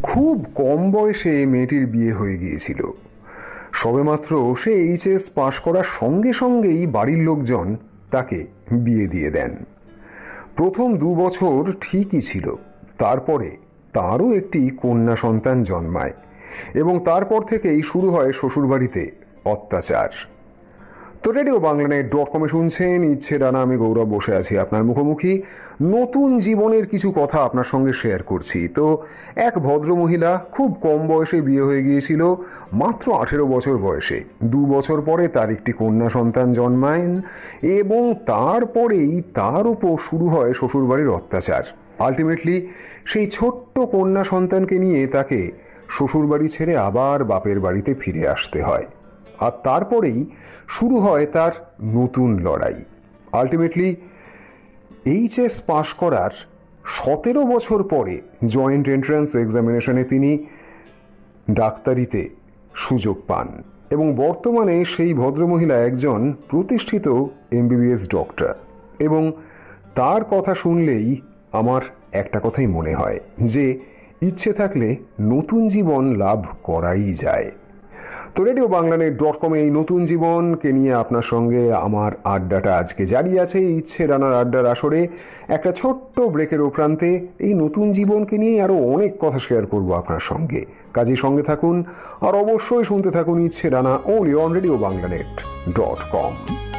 খুব কম বয়সে মেয়েটির বিয়ে হয়ে গিয়েছিল। সবেমাত্র সে এইচএস পাশ করার সঙ্গে সঙ্গেই বাড়ির লোকজন তাকে বিয়ে দিয়ে দেন। প্রথম 2 বছর ঠিকই ছিল, তারপরে তারও একটি কন্যা সন্তান জন্মায় এবং তারপর থেকেই শুরু হয় শ্বশুরবাড়িতে অত্যাচার। তো RadioBanglaNet.com-এ শুনছেন ইচ্ছে ডানা। আমি গৌরব বসে আছি আপনার মুখোমুখি। নতুন জীবনের কিছু কথা আপনার সঙ্গে শেয়ার করছি। তো এক ভদ্রমহিলা, খুব কম বয়সে বিয়ে হয়ে গিয়েছিল, মাত্র 18 বছর বয়সে। 2 বছর পরে তার একটি কন্যা সন্তান জন্মায় এবং তারপরেই তার উপর শুরু হয় শ্বশুরবাড়ির অত্যাচার। আলটিমেটলি সেই ছোট্ট কন্যা সন্তানকে নিয়ে তাকে শ্বশুরবাড়ি ছেড়ে আবার বাপের বাড়িতে ফিরে আসতে হয়। আর তারপরেই শুরু হয় তার নতুন লড়াই। আলটিমেটলি এইচএস পাশ করার 17 বছর পরে জয়েন্ট এন্ট্রান্স এক্সামিনেশনে তিনি ডাক্তারিতে সুযোগ পান এবং বর্তমানে সেই ভদ্রমহিলা একজন প্রতিষ্ঠিত MBBS ডক্টর। এবং তার কথা শুনলেই আমার একটা কথাই মনে হয় যে ইচ্ছে থাকলে নতুন জীবন লাভ করাই যায়। তো RadioBanglaNet.com-এ এই নতুন জীবনকে নিয়ে আপনার সঙ্গে আমার আড্ডাটা আজকে জারি আছে। ইচ্ছে ডানার আড্ডার আসরে একটা ছোট্ট ব্রেকের উপরান্তে এই নতুন জীবনকে নিয়ে আরো অনেক কথা শেয়ার করব আপনার সঙ্গে। কাজেই সঙ্গে থাকুন আর অবশ্যই শুনতে থাকুন ইচ্ছে ডানা, only on RadioBanglaNet.com।